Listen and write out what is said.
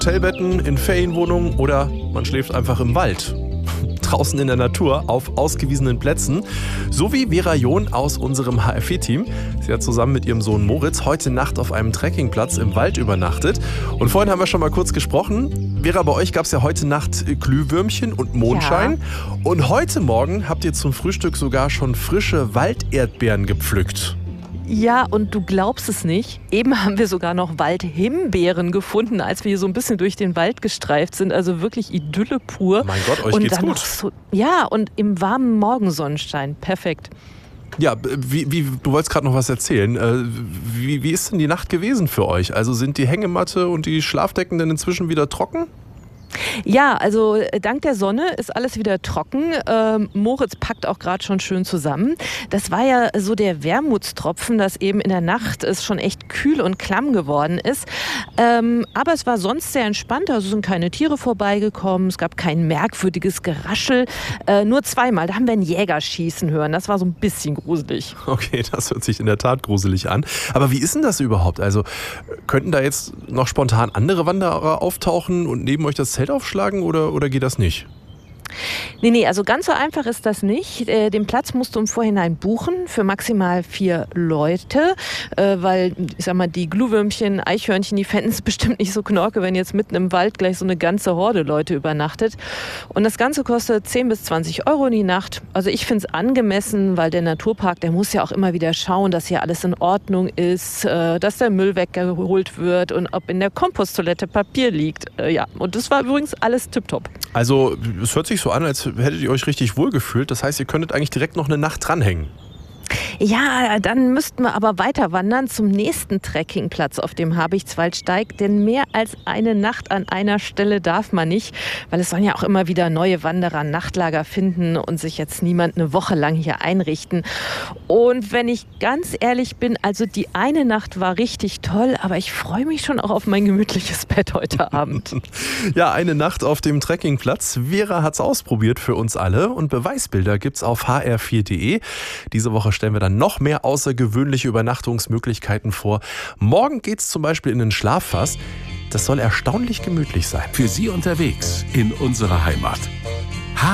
Hotelbetten, in Ferienwohnungen oder man schläft einfach im Wald. Draußen in der Natur auf ausgewiesenen Plätzen. So wie Vera John aus unserem HFE-Team. Sie hat zusammen mit ihrem Sohn Moritz heute Nacht auf einem Trekkingplatz im Wald übernachtet. Und vorhin haben wir schon mal kurz gesprochen. Vera, bei euch gab es ja heute Nacht Glühwürmchen und Mondschein. Ja. Und heute Morgen habt ihr zum Frühstück sogar schon frische Walderdbeeren gepflückt. Ja, und du glaubst es nicht. Eben haben wir sogar noch Waldhimbeeren gefunden, als wir hier so ein bisschen durch den Wald gestreift sind. Also wirklich Idylle pur. Mein Gott, euch geht's gut. Ja, und im warmen Morgensonnenschein. Perfekt. Ja, du wolltest gerade noch was erzählen. Wie ist denn die Nacht gewesen für euch? Also sind die Hängematte und die Schlafdecken denn inzwischen wieder trocken? Ja, also dank der Sonne ist alles wieder trocken. Moritz packt auch gerade schon schön zusammen. Das war ja so der Wermutstropfen, dass eben in der Nacht es schon echt kühl und klamm geworden ist. Aber es war sonst sehr entspannt. Also sind keine Tiere vorbeigekommen. Es gab kein merkwürdiges Geraschel. Nur zweimal, da haben wir einen Jäger schießen hören. Das war so ein bisschen gruselig. Okay, das hört sich in der Tat gruselig an. Aber wie ist denn das überhaupt? Also könnten da jetzt noch spontan andere Wanderer auftauchen und neben euch das Zelt aufschlagen oder geht das nicht? Nee, also ganz so einfach ist das nicht. Den Platz musst du im Vorhinein buchen für maximal 4 Leute, weil, ich sag mal, die Glühwürmchen, Eichhörnchen, die fänden es bestimmt nicht so knorke, wenn jetzt mitten im Wald gleich so eine ganze Horde Leute übernachtet. Und das Ganze kostet 10 bis 20 Euro die Nacht. Also ich finde es angemessen, weil der Naturpark, der muss ja auch immer wieder schauen, dass hier alles in Ordnung ist, dass der Müll weggeholt wird und ob in der Komposttoilette Papier liegt. Ja, und das war übrigens alles tipptopp. Also es hört sich so an, als hättet ihr euch richtig wohlgefühlt. Das heißt, ihr könntet eigentlich direkt noch eine Nacht dranhängen. Ja, dann müssten wir aber weiter wandern zum nächsten Trekkingplatz auf dem Habichtswaldsteig. Denn mehr als eine Nacht an einer Stelle darf man nicht, weil es sollen ja auch immer wieder neue Wanderer Nachtlager finden und sich jetzt niemand eine Woche lang hier einrichten. Und wenn ich ganz ehrlich bin, also die eine Nacht war richtig toll, aber ich freue mich schon auch auf mein gemütliches Bett heute Abend. Ja, eine Nacht auf dem Trekkingplatz. Vera hat's ausprobiert für uns alle und Beweisbilder gibt's auf hr4.de. Diese Woche stellen wir dann noch mehr außergewöhnliche Übernachtungsmöglichkeiten vor. Morgen geht's zum Beispiel in den Schlaffass. Das soll erstaunlich gemütlich sein. Für Sie unterwegs in unserer Heimat.